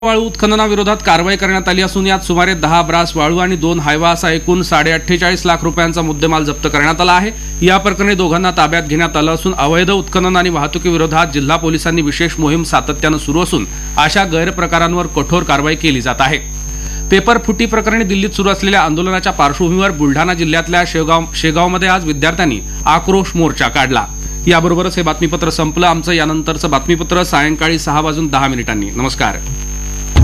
वाळू उत्खननाविरोधात कारवाई करण्यात आली असून यात सुमारे 10 ब्रास वाळू आणि 2 हायवा असा एकूण 48.5 लाख रुपयांचा मुद्देमाल जप्त करण्यात आला आहे। या प्रकरणी दोघांना ताब्यात घेण्यात आलं असून अवैध उत्खनन आणि वाहतुकीविरोधात जिल्हा पोलिसांनी विशेष मोहीम सातत्याने सुरू असून अशा गैरप्रकारांवर कठोर कारवाई केली जात आहे। पेपर फुटी प्रकरणी दिल्लीत सुरू असलेल्या आंदोलनाच्या पार्श्वभूमीवर बुलढाणा जिल्ह्यातल्या शेगावमध्ये आज विद्यार्थ्यांनी आक्रोश मोर्चा काढला। याबरोबरच हे बातमीपत्र संपलं। आमचं यानंतरचं बातमीपत्र सायंकाळी 6:10 नमस्कार।